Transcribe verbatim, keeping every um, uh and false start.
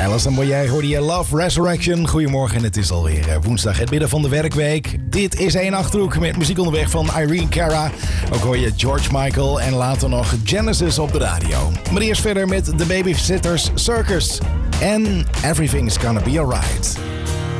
Alison Boyer hoorde je Love Resurrection. Goedemorgen, het is alweer woensdag, het midden van de werkweek. Dit is één Achterhoek met muziek onderweg van Irene Cara. Ook hoor je George Michael en later nog Genesis op de radio. Maar eerst verder met de Babysitters Circus en Everything's Gonna Be Alright.